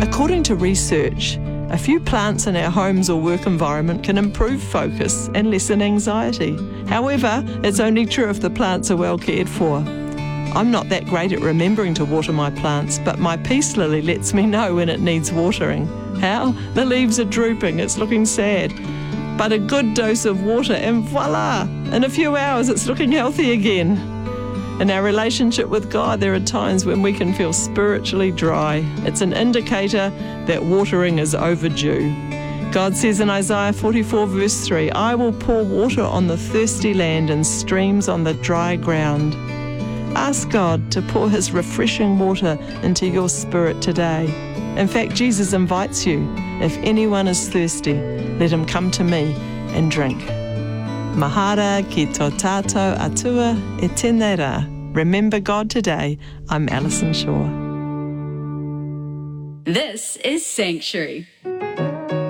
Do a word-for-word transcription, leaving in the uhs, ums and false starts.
According to research, a few plants in our homes or work environment can improve focus and lessen anxiety. However, it's only true if the plants are well cared for. I'm not that great at remembering to water my plants, but my peace lily lets me know when it needs watering. How? The leaves are drooping, it's looking sad. But a good dose of water and voila! In a few hours it's looking healthy again. In our relationship with God, there are times when we can feel spiritually dry. It's an indicator that watering is overdue. God says in Isaiah forty-four verse three, "I will pour water on the thirsty land and streams on the dry ground." Ask God to pour his refreshing water into your spirit today. In fact, Jesus invites you. If anyone is thirsty, let him come to me and drink. Mahara ki tō tātou atua e tēnei rā. Remember God today. I'm Alison Shaw. This is Sanctuary.